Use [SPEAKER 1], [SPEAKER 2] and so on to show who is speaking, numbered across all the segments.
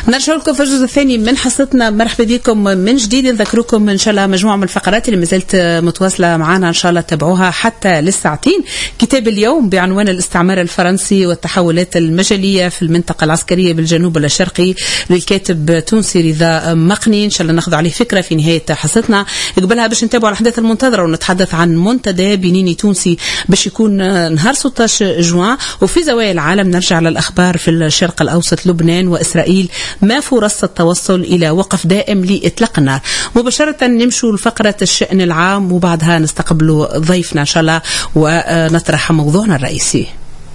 [SPEAKER 1] نرجع لكم في الجزء الثاني من حصتنا. مرحبا بكم من جديد. نذكركم ان شاء الله مجموعه من الفقرات اللي مازالت متواصله معنا ان شاء الله تابعوها حتى للساعتين. كتاب اليوم بعنوان الاستعمار الفرنسي والتحولات المجاليه في المنطقه العسكريه بالجنوب الشرقي للكاتب تونسي رضا مقني. ان شاء الله ناخذ عليه فكره في نهايه حصتنا. قبلها باش نتابعوا الاحداث المنتظره ونتحدث عن منتدى بنيني تونسي باش يكون نهار 16 جوان. وفي زوايا العالم نرجع للاخبار في الشرق الاوسط، لبنان واسرائيل، ما فرص التوصل إلى وقف دائم لإطلاق النار. مباشرة نمشوا لفقرة الشأن العام وبعدها نستقبل ضيفنا إن شاء الله ونطرح موضوعنا الرئيسي.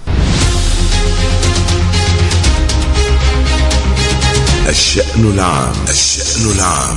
[SPEAKER 2] الشأن العام. الشأن العام.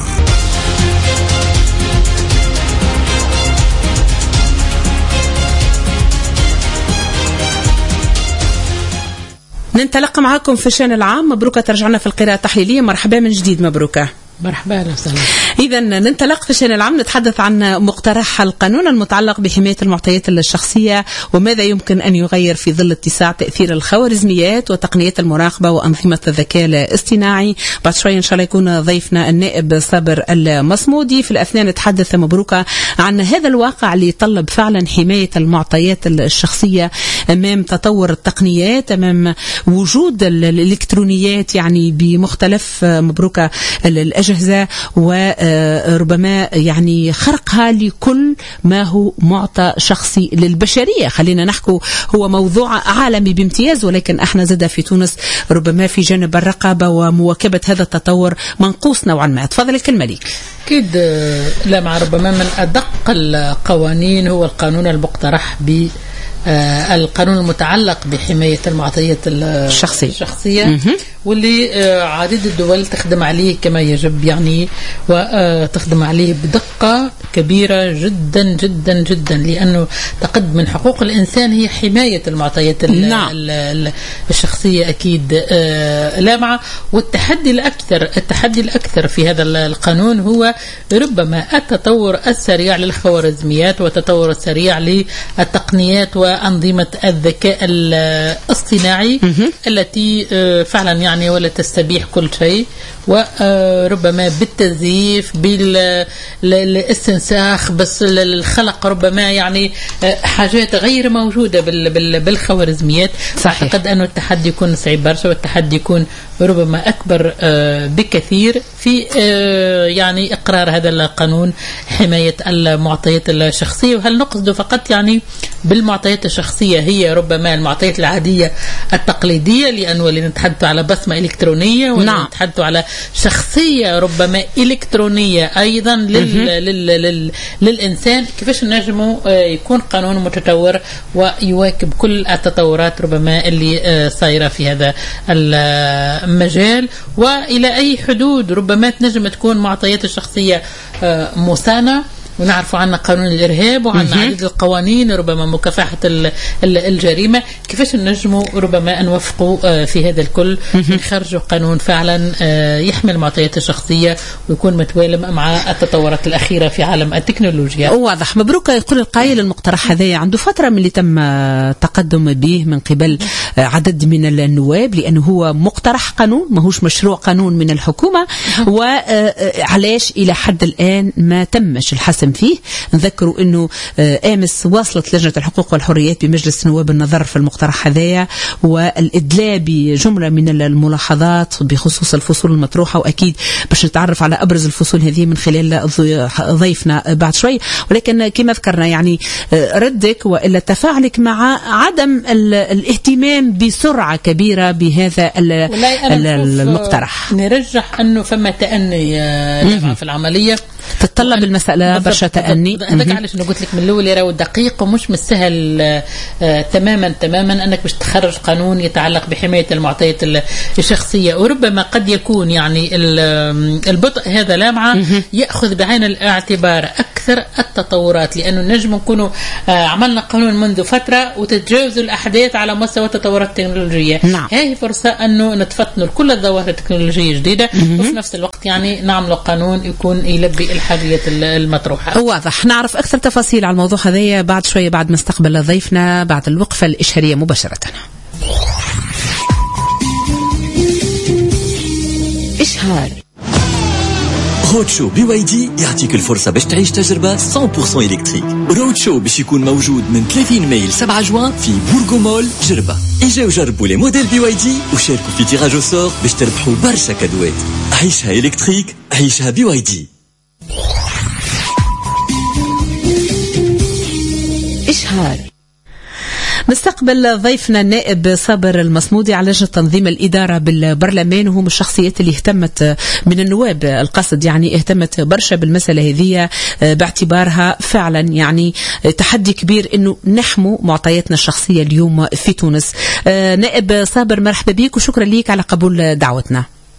[SPEAKER 1] ننطلق معكم في الشأن العام. مبروكة ترجعنا في القراءة التحليلية. مرحبا من جديد. مبروكة.
[SPEAKER 3] مرحبا وسهلا.
[SPEAKER 1] إذا ننطلق في الشأن العام نتحدث عن مقترح القانون المتعلق بحماية المعطيات الشخصية وماذا يمكن أن يغير في ظل اتساع تأثير الخوارزميات وتقنيات المراقبة وأنظمة الذكاء الاصطناعي. بعد شوي إن شاء الله يكون ضيفنا النائب صابر المصمودي. في الأثناء نتحدث مبروكة عن هذا الواقع اللي يطلب فعلا حماية المعطيات الشخصية أمام تطور التقنيات، أمام وجود الإلكترونيات يعني بمختلف مبروكة الأجهزة، وربما يعني خرقها لكل ما هو معطى شخصي للبشرية. خلينا نحكو هو موضوع عالمي بامتياز، ولكن احنا زدا في تونس ربما في جانب الرقابة ومواكبة هذا التطور منقوص نوعا ما. تفضل الكلمة ليك.
[SPEAKER 3] أكيد لا مع ربما من أدق القوانين هو القانون المقترح ب القانون المتعلق بحماية المعطيات الشخصية واللي عديد الدول تخدم عليه كما يجب يعني، وتخدم عليه بدقة كبيرة جدا جدا جدا، لأنه تقد من حقوق الإنسان هي حماية المعطيات الشخصية أكيد لا مع. والتحدي الأكثر في هذا القانون هو ربما التطور السريع للخوارزميات والتطور السريع للتقنيات وأنظمة الذكاء الاصطناعي التي فعلا يعني ولا تستبيح كل شيء، وربما بالتزييف بالاستنساخ بس الخلق ربما يعني حاجات غير موجودة بالخوارزميات. أعتقد أن التحدي يكون صعب برشا، والتحدي يكون ربما أكبر بكثير في يعني إقرار هذا القانون حماية المعطيات الشخصية. وهل نقصد فقط يعني بالمعطيات الشخصية هي ربما المعطيات العادية التقليدية، لأنه نتحدث على بصمة إلكترونية ونتحدث على شخصية ربما إلكترونية أيضا للإنسان. كيفاش نجمو يكون قانون متطور ويواكب كل التطورات ربما اللي صايرة في هذا المجال، وإلى أي حدود ربما تنجم تكون معطيات الشخصية مصانة. ونعرف عنا قانون الإرهاب وعنا عدد القوانين ربما مكافحة الجريمة. كيفاش نجموا ربما نوفقوا في هذا الكل نخرجوا قانون فعلا يحمي المعطيات الشخصية ويكون متوالم مع التطورات الأخيرة في عالم التكنولوجيا.
[SPEAKER 1] واضح. مبروك. يقول القائل المقترح هذا عنده فترة من اللي تم تقدم به من قبل عدد من النواب، لأنه هو مقترح قانون ماهوش مشروع قانون من الحكومة. وعلاش إلى حد الآن ما تمش الحسم فيه؟ نذكروا أنه أمس واصلت لجنة الحقوق والحريات بمجلس النواب النظر في المقترح هذايا والإدلاء بجملة من الملاحظات بخصوص الفصول المطروحة، وأكيد باش نتعرف على أبرز الفصول هذه من خلال ضيفنا بعد شوي. ولكن كما ذكرنا يعني ردك وإلا تفاعلك مع عدم الاهتمام بسرعة كبيرة بهذا المقترح.
[SPEAKER 3] نرجح أنه فما تأني في العملية،
[SPEAKER 1] تتطلب المسألة برشا تأني.
[SPEAKER 3] هذاك علاش قلت لك من الأول راهو دقيق ومش مستاهل تماما أنك باش تخرج قانون يتعلق بحماية المعطيات الشخصية. وربما قد يكون يعني البطء هذا لامعة يأخذ بعين الاعتبار أكثر التطورات، لأنه نجم نكونوا عملنا قانون منذ فترة وتتجاوز الأحداث على مستوى التطورات التكنولوجية. هذه فرصة أنه نتفطنوا لكل الظواهر التكنولوجية جديدة وفي نفس الوقت يعني نعمل قانون يكون يلبي الحاجيات المطروحة.
[SPEAKER 1] واضح. نعرف أكثر تفاصيل على الموضوع هذا بعد شوية بعد ما استقبل ضيفنا بعد الوقفة الإشهارية مباشرة.
[SPEAKER 4] إشهار. رود شو بي واي دي يعطيك الفرصة باش تعيش تجربة 100% إلكتريك. رود شو باش يكون موجود من 30 ماي ل 7 جوان في بورغو مول جربة. اجاو جربوا لي موديل بي واي دي وشاركوا في تيراج صور باش تربحوا برشا كادوات. عيشها إلكتريك، عيشها بي واي دي. إشهار.
[SPEAKER 1] نستقبل ضيفنا النائب صابر المصمودي على لجنة تنظيم الإدارة بالبرلمان، وهو من الشخصيات اللي اهتمت من النواب القصد يعني اهتمت برشا بالمسألة هذه باعتبارها فعلا يعني تحدي كبير انه نحموا معطياتنا الشخصية اليوم في تونس. نائب صابر مرحبا بك وشكرا ليك على قبول دعوتنا.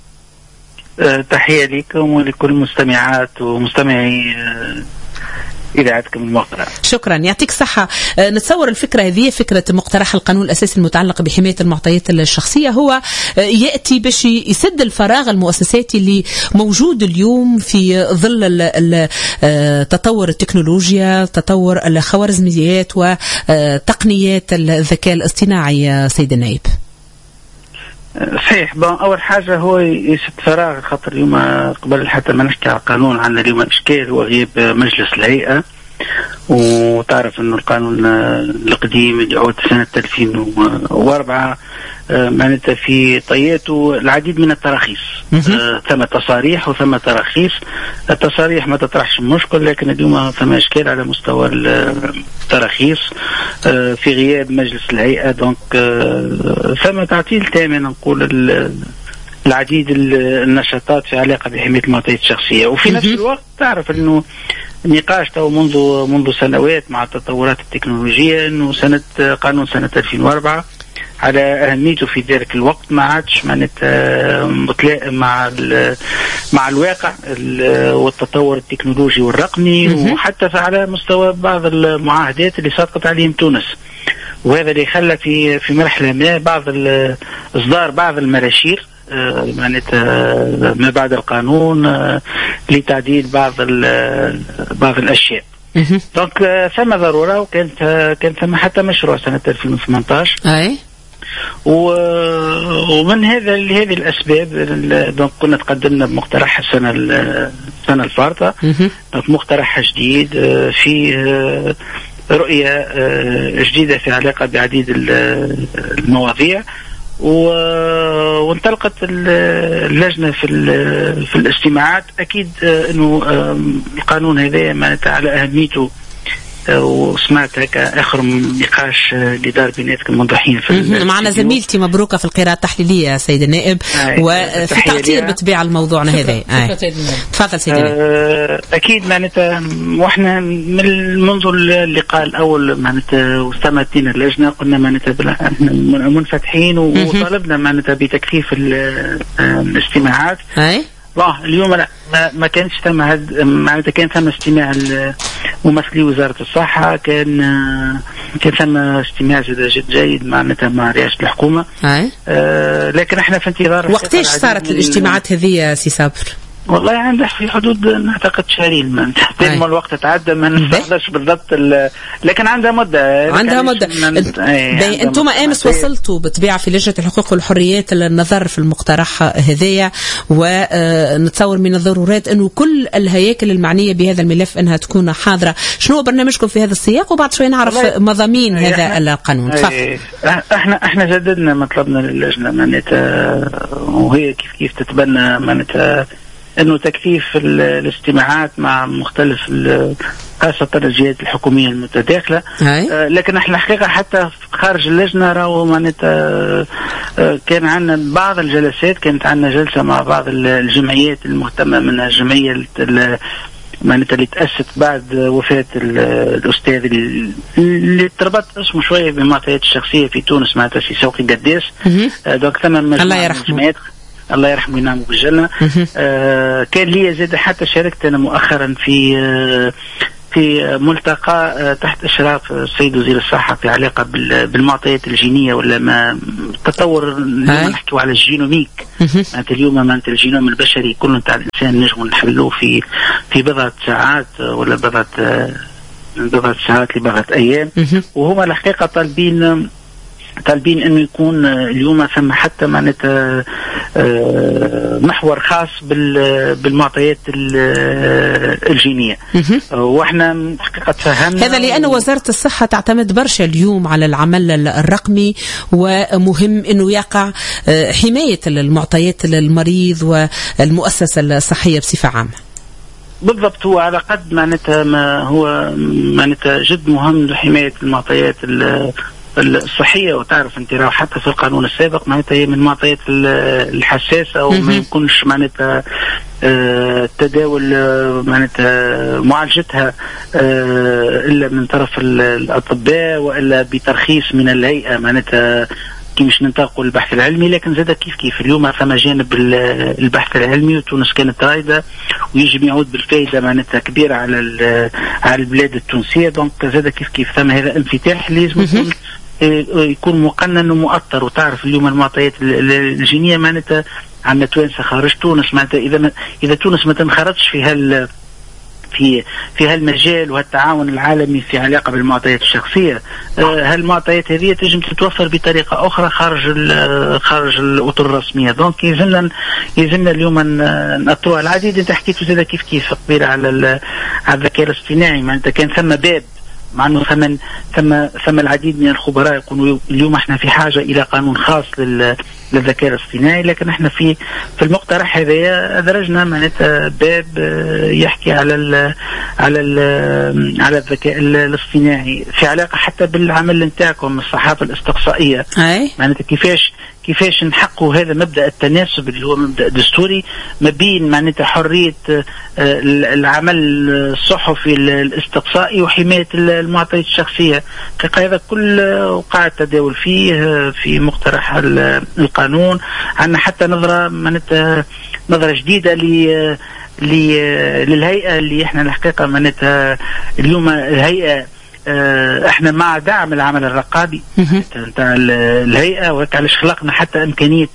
[SPEAKER 5] تحية لكم ولكل مستمعات ومستمعي إذاعتكم الموقرة.
[SPEAKER 1] شكرا يعطيك صحة. نتصور الفكرة هذه فكرة مقترح القانون الأساسي المتعلق بحماية المعطيات الشخصية هو يأتي باش يسد الفراغ المؤسساتي اللي موجود اليوم في ظل تطور التكنولوجيا، تطور الخوارزميات وتقنيات الذكاء الاصطناعي. سيد النائب.
[SPEAKER 5] صحيح. أول حاجة هو يسد فراغ، خاطر اليوم قبل حتى ما نحكي على القانون عندنا اليوم إشكال هو غياب مجلس الهيئة. وتعرف أنه القانون القديم اللي يعود سنة 2004 معناتها في طياته العديد من التراخيص. ثم تصاريح وثم تراخيص. التصاريح ما تطرحش مشكل، لكن اليوم ثم إشكال على مستوى التراخيص في غياب مجلس الهيئة. دونك ثم تعطيل تام نقول العديد النشاطات في علاقة بحماية المعطيات الشخصية. وفي نفس الوقت تعرف أنه النقاش تو منذ سنوات مع التطورات التكنولوجية، أنه قانون سنة 2004 على أهميته في ذلك الوقت ما عادش متلائم مع الواقع والتطور التكنولوجي والرقمي، وحتى على مستوى بعض المعاهدات اللي سقطت عليهم تونس. وهذا اللي خلى في مرحلة ما إصدار بعض المراشير معناتها ما بعد القانون لتعديل بعض الأشياء. دونك ثم ضرورة، وكان ثم حتى مشروع سنة 2018.
[SPEAKER 1] أي.
[SPEAKER 5] ومن هذه الأسباب دونك كنا تقدمنا بمقترح السنة الفارطة. دونك مقترح جديد في رؤية جديدة في علاقة بعديد المواضيع. وانطلقت اللجنة في الاستماعات. أكيد أنه القانون هذا معناتها على أهميته، وسمعت هكا آخر نقاش اللي دار بيناتكم الموضوعين
[SPEAKER 1] معنا زميلتي مبروكة في القراءة التحليلية سيد النائب، وفي تأثير بتبيع الموضوع هذا. تفضل سيد النائب.
[SPEAKER 5] أكيد معناتها وإحنا منذ اللقاء الأول معناتها واستمعتنا اللجنة قلنا معناتها منفتحين وطالبنا معناتها بتكثيف الاستماعات. اليوم ما كانش ثم معناتها كان ثم استماع ممثلي وزارة الصحة، كان ثم استماع جد جيد معناتها مع رئاسة الحكومة. لكن احنا في انتظار.
[SPEAKER 1] وقتاش صارت الاجتماعات هذه يا سي صابر؟
[SPEAKER 5] والله عندها في حدود نعتقد شهرين. ما الوقت تعدى ما نستقدرش بالضبط، لكن عندها مدة.
[SPEAKER 1] انتم امس وصلتوا بطبيعة في لجنة الحقوق والحريات للنظر في المقترح هذايا، ونتصور من الضرورات انه كل الهياكل المعنية بهذا الملف انها تكون حاضرة. شنو برنامجكم في هذا السياق؟ وبعد شوي نعرف مضامين هذا القانون.
[SPEAKER 5] احنا جددنا مطلبنا للجنة معناتها، وهي كيف تتبنى معناتها انه تكثيف الاستماعات مع مختلف خاصة الجهات الحكومية المتداخلة. لكن احنا حقيقة حتى خارج اللجنة راهو معناتها كان عندنا بعض الجلسات. كانت عندنا جلسة مع بعض الجمعيات المهتمة، من الجمعية معناتها اللي تأسست بعد وفاة الأستاذ اللي تربط اسمه شوية بمعطيات الشخصية في تونس معناتها سي سوقي قداس. دوك ثم
[SPEAKER 1] الله يرحمه.
[SPEAKER 5] الله يرحمه وينعمه بالجنة. كان لي زاد حتى شاركت أنا مؤخرا في ملتقى تحت إشراف السيد وزير الصحة في علاقة بالمعطيات الجينية، ولا ما التطور اليوم نحكيو على الجينوميك. اليوم معناتها الجينوم البشري كله نتاع الإنسان نجم نحلوه في بضعة ساعات ولا بضعة ساعات لبضعة أيام. وهما الحقيقة طالبين انه يكون اليوم ثم حتى معناتها محور خاص بالمعطيات الجينية. واحنا حقيقة فهمنا
[SPEAKER 1] هذا لأن وزارة الصحة تعتمد برشا اليوم على العمل الرقمي، ومهم أنه يقع حماية المعطيات المريض والمؤسسة الصحية بصفة عامة.
[SPEAKER 5] بالضبط، هو على قد معناتها ما هو معناتها جد مهم لحماية المعطيات الصحية. وتعرف انت راه حتى في القانون السابق معناتها هي من المعطيات الحساسة وما يمكنش معناتها تداول معناتها معالجتها إلا من طرف الأطباء وإلا بترخيص من الهيئة معناتها كي مش ننطلقوا البحث العلمي. لكن زاد كيف اليوم ثم جانب البحث العلمي، وتونس كانت رائدة ويجب يعود بالفائدة معناتها كبيرة على البلاد التونسية. دونك زاد كيف ثم هذا انفتاح لازم يكون مقنن ومؤطر. وتعرف اليوم المعطيات الجينية معناتها عندنا توانسة خارج تونس، معناتها إذا تونس ما تنخرطش في هالمجال وهالتعاون العالمي في علاقة بالمعطيات الشخصية، هالمعطيات هذه تجم تتوفر بطريقة أخرى خارج الأطر الرسمية. دونك يلزمنا اليوم نأطروها. العديد انت حكيت زاد كيف قبيلة على الذكاء الاصطناعي، معناتها كان ثم باب، مع انه ثم العديد من الخبراء يقولوا اليوم احنا في حاجه الى قانون خاص للذكاء الاصطناعي. لكن احنا في المقترح هذا درجنا معناتها باب يحكي على الذكاء الاصطناعي في علاقه حتى بالعمل نتاعكم الصحافه الاستقصائيه. معناتها كيفاش نحققوا هذا مبدأ التناسب اللي هو مبدأ دستوري ما بين معناتها حرية العمل الصحفي الاستقصائي وحماية المعطيات الشخصية. هذا كل وقع التداول فيه في مقترح القانون. عندنا حتى نظرة جديدة للهيئة اللي احنا الحقيقة معناتها اليوم الهيئة احنا مع دعم العمل الرقابي نتاع الهيئة، وهيك علاش خلقنا حتى امكانية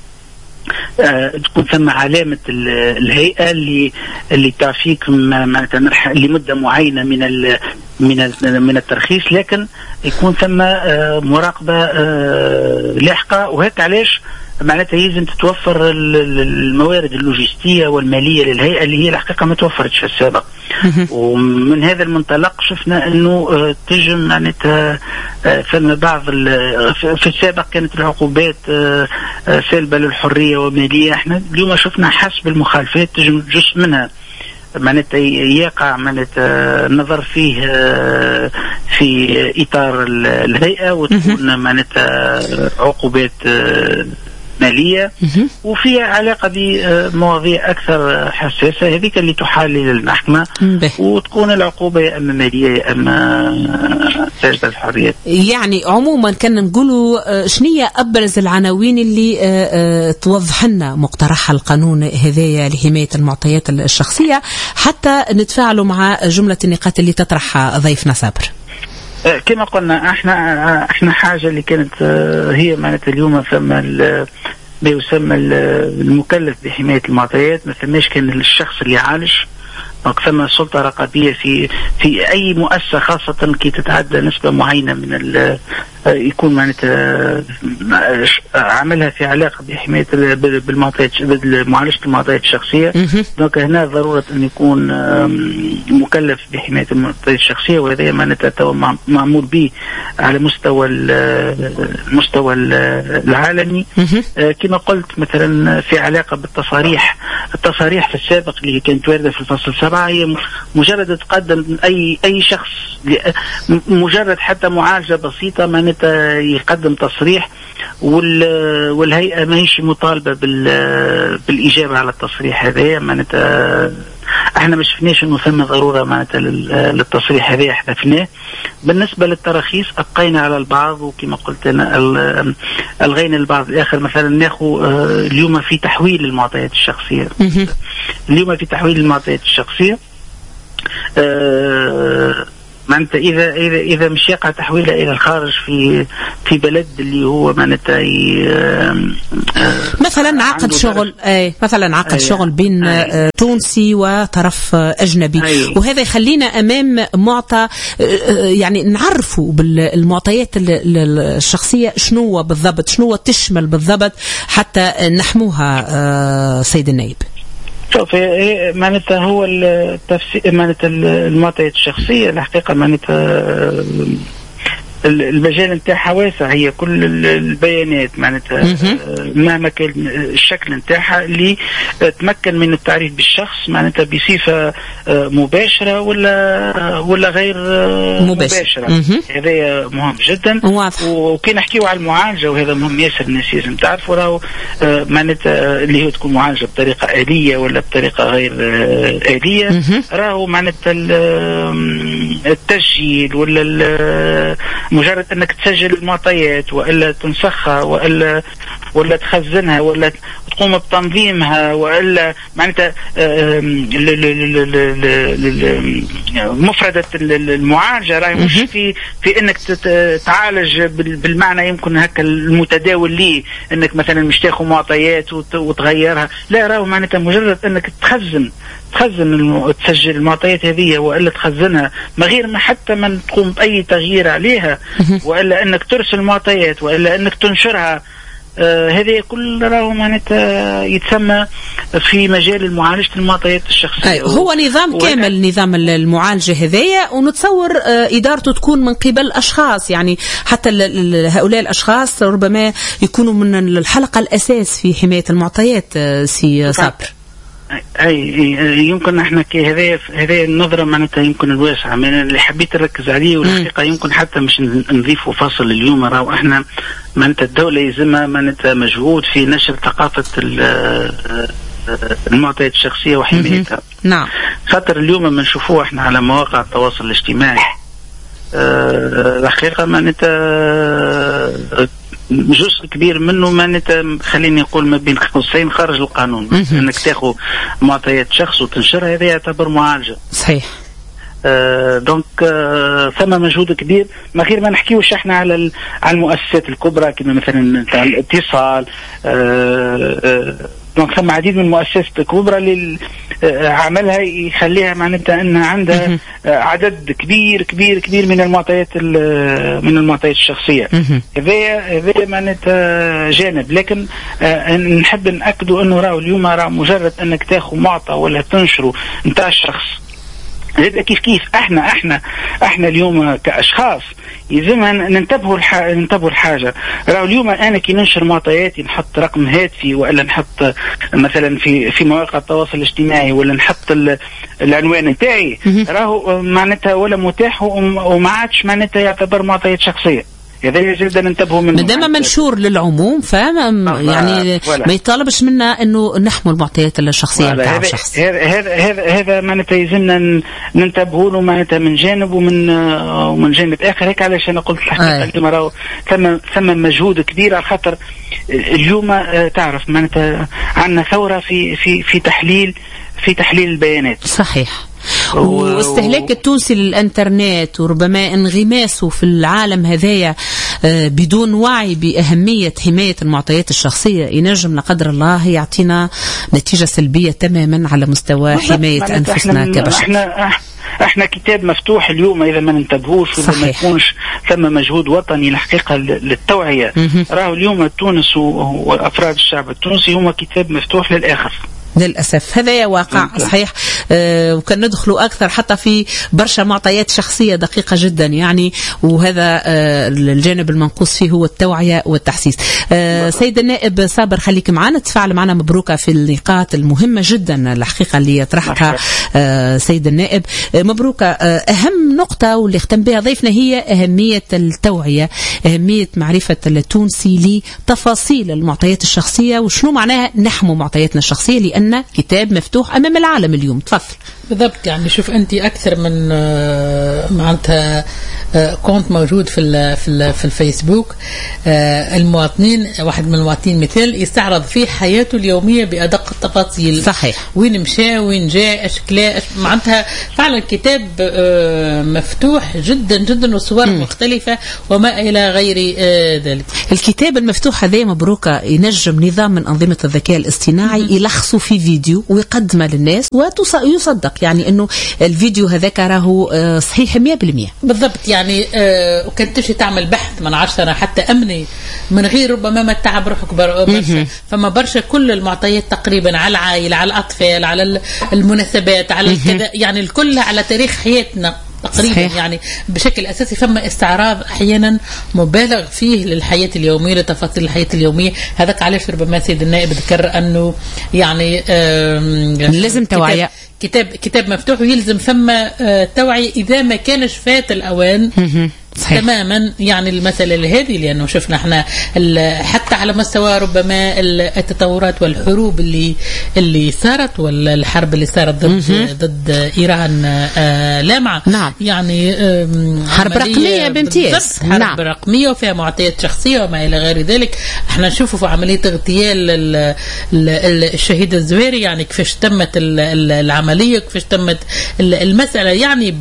[SPEAKER 5] تكون ثم علامة الهيئة اللي تعفيك معناتها لمدة معينة من الترخيص، لكن يكون ثم مراقبة لاحقة. وهيك علاش معناتها يلزم تتوفر الموارد اللوجستية والمالية للهيئة اللي هي الحقيقة ما توفرتش في السابق. ومن هذا المنطلق شفنا انه تجم معناتها ثم بعض في السابق كانت العقوبات سلبة للحرية ومالية. احنا اليوم شفنا حسب المخالفات تجم جزء منها معناتها يقع معناتها النظر فيه في إطار الهيئة وتكون معناتها عقوبات مالية وفي علاقة بمواضيع أكثر حساسة، هذيك اللي تحال للمحكمة وتكون العقوبة يا أما مالية يا أما سلب الحريات.
[SPEAKER 1] يعني عموما كنا نقولوا شنية أبرز العناوين اللي توضح لنا مقترح القانون هذايا لحماية المعطيات الشخصية حتى نتفاعلوا مع جملة النقاط اللي تطرح ضيفنا صابر.
[SPEAKER 5] كما قلنا احنا حاجة اللي كانت هي معناتها اليوم ثم ما يسمى المكلف بحماية المعطيات، ما ثماش كان الشخص اللي يعالج، ثم سلطة رقابية في أي مؤسسة خاصة كي تتعدى نسبة معينة من يكون معناتها عملها في علاقة بحماية بالمعطيات بمعالجة المعطيات الشخصية. دونك هنا ضرورة أن يكون مكلف بحماية المعطيات الشخصية، وهذا معناتها معمول به على مستوى العالمي. كما قلت مثلا في علاقة بالتصاريح، التصاريح في السابق اللي كانت واردة في الفصل 7 هي مجرد تقدم أي شخص مجرد حتى معالجة بسيطة معناتها يقدم تصريح والهيئة ما هيش مطالبة بالإجابة على التصريح هذا. معناتها احنا ما شفناش انه ثم ضرورة معناتها للتصريح هذا، حذفناه. بالنسبة للتراخيص ابقينا على البعض، وكما قلت انا الغينا البعض الاخر. مثلا ناخذ اليوم في تحويل المعطيات الشخصية، معناتها إذا مش يقع تحويله إلى الخارج في بلد اللي هو معناتها
[SPEAKER 1] مثلا عقد شغل مثلا عقد شغل بين تونسي وطرف أجنبي، وهذا يخلينا أمام معطى يعني نعرفوا بالمعطيات الشخصية شنو بالضبط، شنو تشمل بالضبط حتى نحموها سيد النائب.
[SPEAKER 5] شوف معناتها هو التفسير معناتها المعطيات الشخصية الحقيقة معناتها المجال نتاعها واسع، هي كل البيانات معناتها مهما كان الشكل نتاعها اللي تمكن من التعريف بالشخص معناتها بصفة مباشرة ولا غير مباشرة. هذا مهم جدا. وكي نحكيو على المعالجة وهذا مهم ياسر، الناس لازم تعرفوا راهو معناتها اللي هي تكون معالجة بطريقة آلية ولا بطريقة غير آلية، راهو معناتها التسجيل ولا مجرد انك تسجل المعطيات والا تنسخها ولا تخزنها ولا تقوم بتنظيمها والا معناتها مفردة المعالجة راهي مش في انك تعالج بالمعنى يمكن هكا المتداول ليه انك مثلا مش تاخذ معطيات وتغيرها، لا راهو معناتها مجرد انك تسجل المعطيات هذه والا تخزنها من غير ما حتى من تقوم باي تغيير عليها والا انك ترسل معطيات والا انك تنشرها. هذه كل راهو معناتها يتسمى في مجال معالجة المعطيات الشخصية.
[SPEAKER 1] هو نظام كامل، نظام المعالجة هذية، ونتصور إدارته تكون من قبل أشخاص، يعني حتى هؤلاء الأشخاص ربما يكونوا من الحلقة الأساس في حماية المعطيات. سي صابر
[SPEAKER 5] يمكن احنا هذه النظرة معناتها يمكن الواسعة من اللي حبيت نركز عليه، والحقيقة يمكن حتى مش نضيفه فصل اليوم. راهو احنا معناتها الدولة يلزمها معناتها مجهود في نشر ثقافة المعطيات الشخصية وحمايتها.
[SPEAKER 1] نعم.
[SPEAKER 5] خاطر اليوم ما نشوفوه احنا على مواقع التواصل الاجتماعي الحقيقة معناتها جزء كبير منه معناتها خليني نقول ما بين قوسين خارج القانون. انك تاخذ معطيات شخص وتنشرها هذا يعتبر معالجة.
[SPEAKER 1] صحيح.
[SPEAKER 5] دونك ثم مجهود كبير، ما غير ما نحكيوش احنا على المؤسسات الكبرى كما مثلا تاع الاتصال. دونك ثم عديد من المؤسسات الكبرى اللي عملها يخليها معناتها ان عندها عدد كبير كبير كبير من المعطيات الشخصية. هذا معناتها جانب، لكن نحب نأكدوا انه راهو اليوم راهو مجرد انك تاخذ معطى ولا تنشره نتاع الشخص، هذا كيف احنا اليوم كاشخاص يلزمنا ننتبهوا الحاجه. راهو اليوم انا كي ننشر معطياتي نحط رقم هاتفي ولا نحط مثلا في مواقع التواصل الاجتماعي ولا نحط العنوان نتاعي، راهو معناتها ولا متاح وما عادش معناتها يعتبر معطيات شخصيه. هذا يجب أن ننتبهوا منه.
[SPEAKER 1] مادام منشور للعموم فاهم يعني ما يطالبش منا انه نحمل المعطيات الشخصيه نتاع الشخص.
[SPEAKER 5] هذا معناتها يلزمنا ننتبهوا له معناتها من جانب ومن جانب اخر. هيك علاش انا قلت الحقيقه راهو ثم مجهود كبير، على خاطر اليوم تعرف معناتها عندنا ثوره في تحليل البيانات.
[SPEAKER 1] صحيح. واستهلاك التونسي للانترنت وربما انغماسه في العالم هذايا بدون وعي بأهمية حماية المعطيات الشخصية ينجم لا قدر الله يعطينا نتيجة سلبية تماما على مستوى حماية أنفسنا كبشر.
[SPEAKER 5] احنا كتاب مفتوح اليوم اذا ما ننتبهوش وما يكونش ثم مجهود وطني الحقيقه للتوعيه. راهو اليوم تونس وافراد الشعب التونسي هما كتاب مفتوح للاخر
[SPEAKER 1] للأسف. هذا واقع صحيح. وكان ندخلوا أكثر حتى في برشا معطيات شخصية دقيقة جدا يعني، وهذا الجانب المنقوص فيه هو التوعية والتحسيس. سيد النائب صابر خليك معنا تفاعل معنا. مبروك في النقاط المهمة جدا الحقيقة اللي طرحتها سيد النائب. مبروك. أهم نقطة واللي ختم بها ضيفنا هي أهمية التوعية، أهمية معرفة التونسي لتفاصيل المعطيات الشخصية وشنو معناها نحمو معطياتنا الشخصية، لأن كتاب مفتوح أمام العالم اليوم. تفضل.
[SPEAKER 3] بالضبط. يعني شوف انت اكثر من معناتها كونت موجود في الفيسبوك. المواطنين، واحد من المواطنين مثال يستعرض فيه حياته اليوميه بادق التفاصيل.
[SPEAKER 1] صحيح.
[SPEAKER 3] وين مشى، وين جاء، اشكال، معناتها فعلا كتاب مفتوح جدا جدا وصور مختلفه وما الى غير ذلك.
[SPEAKER 1] الكتاب المفتوح هذا مبروكه ينجم نظام من انظمه الذكاء الاصطناعي يلخصه في فيديو ويقدمه للناس ويصدق يعني انه الفيديو هذاك راهو صحيح 100%.
[SPEAKER 3] بالضبط. يعني وكنت تمشي تعمل بحث من 10 حتى امني من غير ربما ما تعب روحك برشا. فما برشا كل المعطيات تقريبا على العائله، على الاطفال، على المناسبات، على الكذا، يعني الكل على تاريخ حياتنا تقريبا. صحيح. يعني بشكل اساسي فما استعراض احيانا مبالغ فيه للحياه اليوميه، لتفاصيل الحياه اليوميه. هذاك علاش ربما سيد النائب ذكر انه يعني
[SPEAKER 1] لازم توعيه.
[SPEAKER 3] كتاب مفتوح ويلزم فما توعيه اذا ما كانش فات الاوان. صحيح. تماما. يعني المسألة هذه لأنه شفنا احنا حتى على مستوى ربما التطورات والحروب اللي صارت، ولا الحرب اللي صارت ضد إيران لامعة.
[SPEAKER 1] نعم.
[SPEAKER 3] يعني
[SPEAKER 1] حرب رقمية بامتياز.
[SPEAKER 3] حرب نعم. رقمية وفيها معطيات شخصية وما إلى غير ذلك. احنا نشوفوا في عملية اغتيال الشهيد الزويري يعني كيفاش تمت العملية، كيفاش تمت المسألة، يعني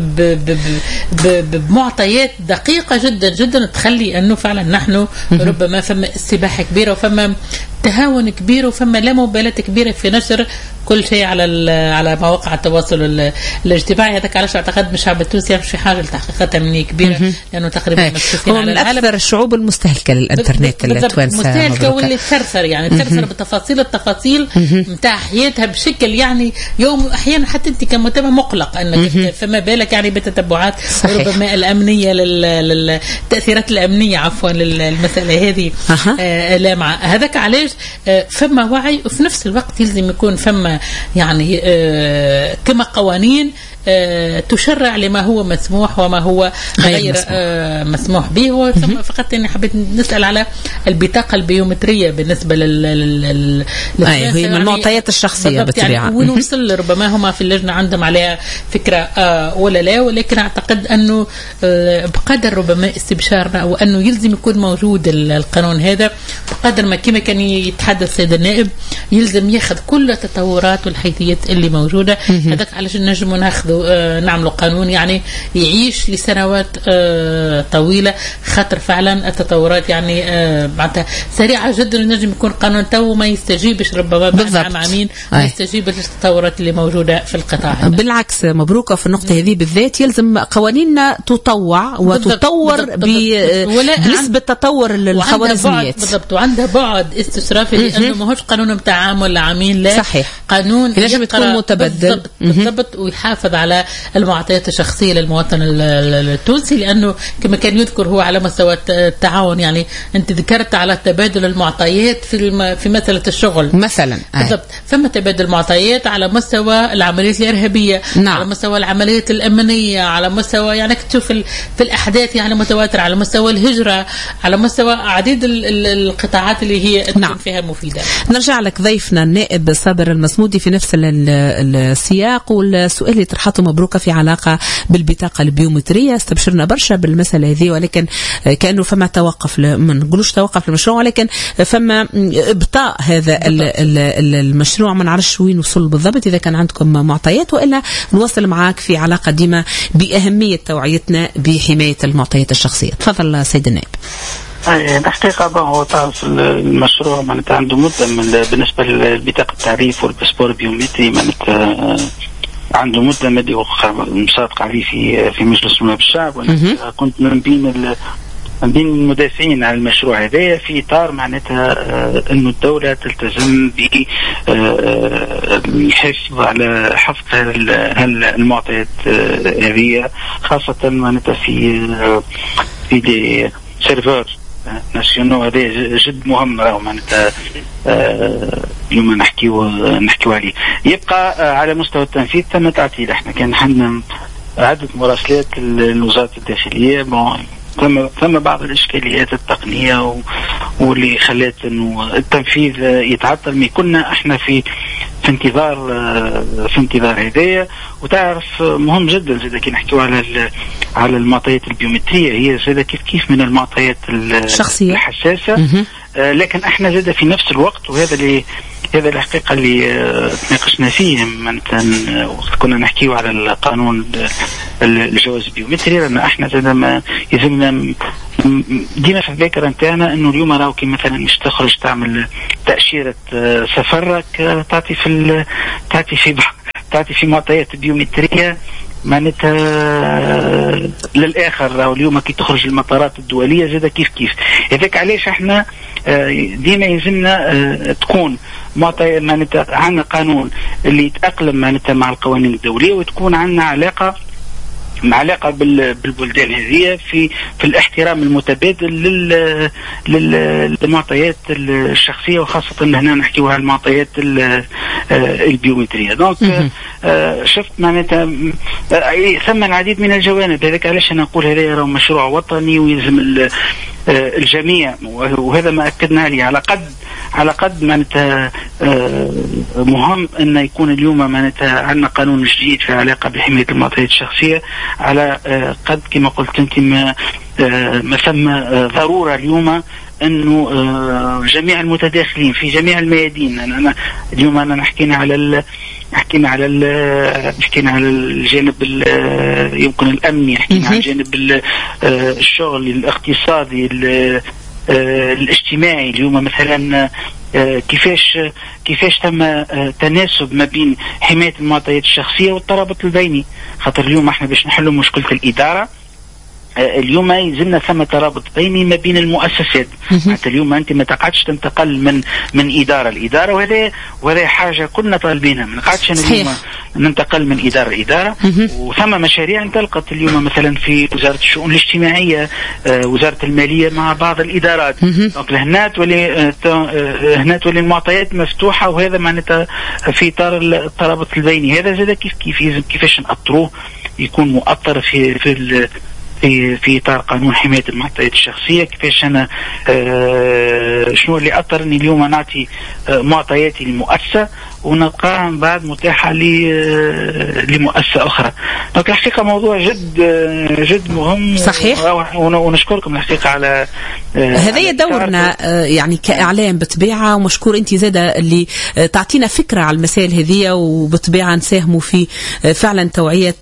[SPEAKER 3] بمعطيات دقيقة جدا جدا تخلي أنه فعلا نحن ربما فما استباحة كبيرة وفما تهاون كبير وفما لا مبالاة كبيرة في نشر كل شيء على مواقع التواصل الاجتماعي. هذاك علاش اعتقد الشعب التونسي في حاجة لتحقيقات أمنية كبيرة لأنه تقريبا
[SPEAKER 1] هو من أكثر الشعوب المستهلكة للإنترنت التوانسة.
[SPEAKER 3] مستهلكة واللي ترثر يعني ترثر التفاصيل متاع حياتها بشكل يعني يوم أحيانا حتى أنت كمتابع مقلق أنك فما بالك يعني بتتبعات ربما الأمنية للتأثيرات الأمنية عفوا للمسألة هذه. لا مع هذاك علاش فما وعي وفي نفس الوقت يلزم يكون فما يعني كما قوانين تشرع لما هو مسموح وما هو غير مسموح به. ثم فقط أني حبيت نسأل على البطاقة البيومترية بالنسبة
[SPEAKER 1] هي من المعطيات الشخصية بالطبيعة.
[SPEAKER 3] يعني ونوصل ربما هما في اللجنة عندهم عليها فكرة ولا لا، ولكن أعتقد أنه بقدر ربما استبشارنا وأنه يلزم يكون موجود القانون هذا بقدر ما كما كان يتحدث سيد النائب يلزم ياخذ كل التطورات والحيثيات اللي موجودة. هذاك علشان نجم ناخذ نعمل قانون يعني يعيش لسنوات طويلة، خاطر فعلا التطورات يعني معناتها سريعة جدا. نجم يكون قانون تو ما يستجيبش ربما بعد عامين ما يستجيبش للتطورات اللي موجودة في القطاع هذا.
[SPEAKER 1] بالعكس مبروكة في النقطة هذه بالذات يلزم قوانيننا تطوع وتطور بنسبة تطور للخوارزميات.
[SPEAKER 3] بالضبط. وعندها بعد استشرافي لأنه ما هوش قانون بتاع عام ولا عامين، لا صحيح. قانون
[SPEAKER 1] يجب تكون متبدل
[SPEAKER 3] بالضبط ويحافظ على المعطيات الشخصية للمواطن التونسي، لأنه كما كان يذكر هو على مستوى التعاون. يعني أنت ذكرت على تبادل المعطيات في مسألة الشغل
[SPEAKER 1] مثلا.
[SPEAKER 3] بالضبط. فما تبادل معطيات على مستوى العمليات الإرهابية. نعم. على مستوى العمليات الأمنية، على مستوى يعني تشوف في الأحداث يعني متواترة، على مستوى الهجرة، على مستوى عديد القطاعات اللي هي
[SPEAKER 1] نعم.
[SPEAKER 3] فيها مفيدة.
[SPEAKER 1] نرجع لك ضيفنا النائب صابر المسمودي في نفس السياق، والسؤال اللي طرحته مبروكة في علاقة بالبطاقة البيومترية. استبشرنا برشا بالمسألة هذه، ولكن كأنه فما توقف ما نقولوش توقف المشروع، ولكن فما إبطاء هذا المشروع. ما نعرفش وين وصل بالضبط، إذا كان عندكم معطيات وإلا نواصل معاك في علاقة ديما بأهمية توعيتنا بحماية المعطيات الشخصية. تفضل سيد النائب.
[SPEAKER 5] الحقيقة هو تعرف المشروع معناتها عنده مدة بالنسبة لبطاقة التعريف والباسبور البيومتري معناتها عنده مدة مدي مسابق عليه في مجلس نواب الشعب. وأنا كنت من بين المدافعين على المشروع هذا في إطار معناتها أنه الدولة تلتزم بالحفظ على حفظ المعطيات هذه، خاصة معناتها في دي سيرفر ناسيونال. هذا جد مهم راهو معناتها اليوم نحكيو عليه. يبقى على مستوى التنفيذ ثم تعطيل. احنا كان عندنا عدة مراسلات للوزارة الداخلية، ثم بعض الإشكاليات التقنية واللي خلت إنه التنفيذ يتعطل. كنا احنا في انتظار هدايا. وتعرف مهم جدا زاد كي نحكيو على المعطيات البيومترية، هي زاد كيف من المعطيات الشخصية الحساسة. لكن احنا زاد في نفس الوقت، وهذا هذا الحقيقة اللي تناقشنا فيه وقت كنا نحكيو على القانون الجواز البيومتري، لأن احنا زاد ما يلزمنا ديما في الذاكرة نتاعنا انه اليوم راهو كي مثلا مش تخرج تعمل تأشيرة سفرك تعطي في معطيات بيومترية معناتها للآخر. راهو اليوم كي تخرج المطارات الدولية زاد كيف هذاك علاش احنا ديما يلزمنا تكون معطيات معناتها عندنا قانون اللي يتأقلم معناتها مع القوانين الدولية، وتكون عندنا علاقة بالبلدان هذه في الاحترام المتبادل للمعطيات الشخصية، وخاصة هنا نحكيو على المعطيات البيومترية. دونك شفت معناتها ثم العديد من الجوانب. هذاك علاش أنا نقول هذا راه مشروع وطني ويلزم الجميع، وهذا ما أكدنا عليه. على قد معناتها مهم أن يكون اليوم معناتها عندنا قانون جديد في علاقة بحماية المعطيات الشخصية، على قد كما قلت أنت ما ثم ضرورة اليوم أنه جميع المتداخلين في جميع الميادين. اليوم أنا حكينا على الجانب يمكن الأمني، حكينا على الجانب الشغل الاقتصادي الاجتماعي. اليوم مثلا كيفاش تم تناسب ما بين حماية المعطيات الشخصية والترابط البيني، خاطر اليوم احنا باش نحلوا مشكلة الإدارة اليوم يلزمنا ثم ترابط بيني ما بين المؤسسات. حتى اليوم انت ما تقعدش تنتقل من اداره لاداره، وهذا حاجه كنا طالبينها. ما نقعدش اليوم ننتقل من اداره لاداره. وثم مشاريع انطلقت اليوم مثلا في وزاره الشؤون الاجتماعيه، وزاره الماليه مع بعض الادارات. دونك هنا تولي المعطيات مفتوحه، وهذا معناتها في اطار الترابط البيني. هذا زاد كيفاش نأطروه يكون مؤطر في إطار قانون حماية المعطيات الشخصية. كيفاش أنا شنو اللي أثرني اليوم نعطي معطياتي لمؤسسة ونبقى من بعد متاحة لمؤسسة أخرى. دونك الحقيقة موضوع جد مهم.
[SPEAKER 1] صحيح.
[SPEAKER 5] ونشكركم الحقيقة على
[SPEAKER 1] هذا دورنا يعني كإعلام بطبيعة، ومشكور أنت زادة اللي تعطينا فكرة على المسائل هذه، وبطبيعة نساهموا في فعلا توعية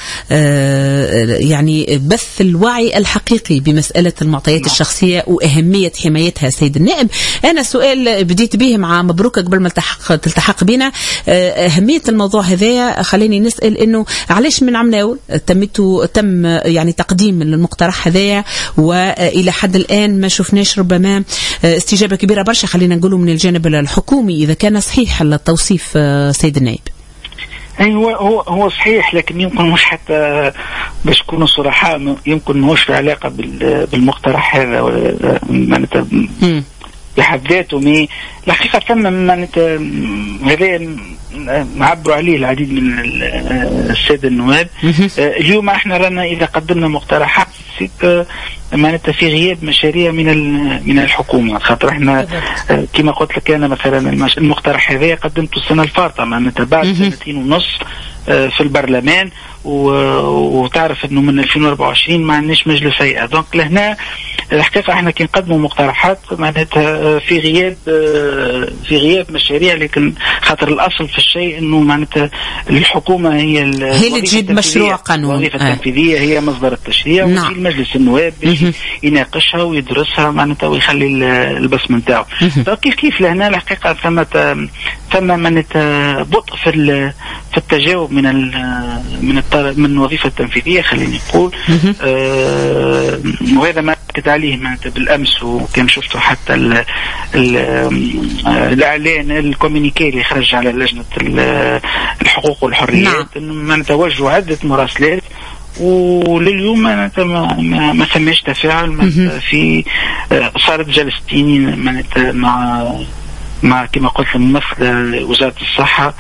[SPEAKER 1] يعني بث الوعي الحقيقي بمسألة المعطيات الشخصية وأهمية حمايتها. سيد النائب، أنا سؤال بديت به مع مبروك قبل ما تلتحق بنا أهمية الموضوع هذا، خليني نسأل إنه علاش من عمناول تم يعني تقديم المقترح هذا، وإلى حد الآن ما شفناش ربما استجابة كبيرة برشا، خلينا نقوله من الجانب الحكومي، إذا كان صحيح التوصيف سيد النائب؟
[SPEAKER 5] أي هو صحيح، لكن يمكن مش حتى باش نكونوا صراحة، يمكن مش في علاقة بالمقترح هذا معناتها بحد ذاته. الحقيقة ثم معناتها هذا نعبروا عليه العديد من السادة النواب. اليوم احنا رانا إذا قدمنا مقترحات معناتها في غياب مشاريع من الحكومة، خاطر احنا كما قلت لك أنا مثلا المقترح هذا قدمته السنة الفارطة معناتها بعد 2.5 سنين في البرلمان، وتعرف انه من 2024 ما عندناش مجلس هيئة. دونك لهنا الحقيقة احنا كي نقدموا مقترحات معناتها في غياب مشاريع، لكن خاطر الاصل في الشيء انه معناتها الحكومة هي
[SPEAKER 1] اللي تجيب مشروع قانون.
[SPEAKER 5] الوظيفة التنفيذية هي مصدر التشريع، وفي المجلس النواب باش يناقشها ويدرسها معناتها ويخلي البصمة نتاعو. كيف لهنا الحقيقة ثم معناتها بطء في التجاوب من الوظيفة التنفيذية خليني نقول. وهذا ما أكد عليه معناتها بالأمس، وكان شفته حتى الإعلان الكومينيكي اللي خرج على لجنة الحقوق والحريات، إنه معناتها وجهوا عدة مراسلات، ولليوم ما ثماش تفاعل. في صارت جلستين معناتها مع كما قلت ممثل وزارة الصحة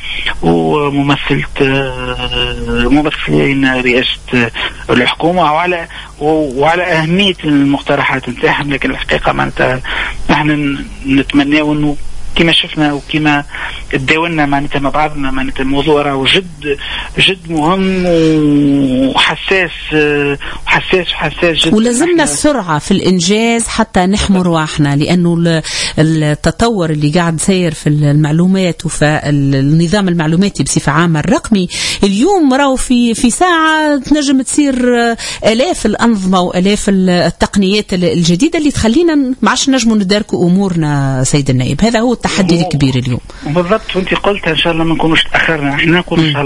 [SPEAKER 5] وممثلين رئاسة الحكومة وعلى أهمية المقترحات نتاعهم. لكن الحقيقة معناتها نحن نتمنى انه كما شفنا وكما تداولنا معناتها مع بعضنا، معناتها الموضوع راهو جد مهم وحساس جدا،
[SPEAKER 1] ولازمنا السرعة في الإنجاز حتى نحمي رواحنا، لأنه التطور اللي قاعد سير في المعلومات وفي النظام المعلوماتي بصفة عامة الرقمي اليوم راهو في ساعة تنجم تصير آلاف الأنظمة وآلاف التقنيات الجديدة اللي تخلينا ما عادش نجموا نداركوا أمورنا. سيد النائب، هذا هو التحدي الكبير اليوم.
[SPEAKER 5] بالضبط، وانت قلت إن شاء الله ما نكونوش تأخرنا، احنا نكون